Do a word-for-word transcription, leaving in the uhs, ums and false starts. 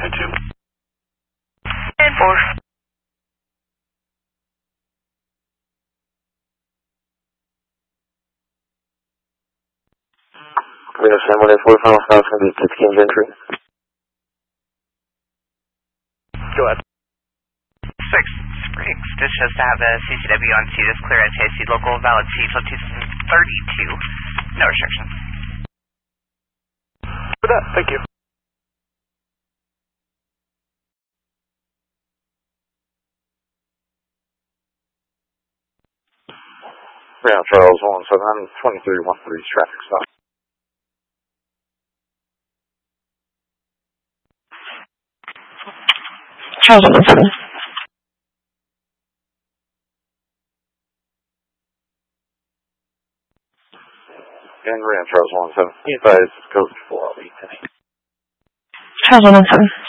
ten two. ten four. We have San Juan four, final stop from the Pittsburgh entry. Go ahead. Six Springs, this has to have a C C W on C, this clear at T I C local, valid C till two thousand thirty-two. No restrictions. For that, thank you. Ground Charles one seven, twenty-three one three traffic stop. Charles one seven. And Ram Charles one seven. He advised code four L B today. Charles one seven.